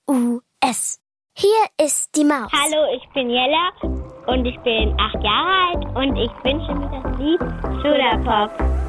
S. Hier ist die Maus. Hallo, ich bin Jella und ich bin 8 Jahre alt und ich wünsche mir das Lied Soda Pop.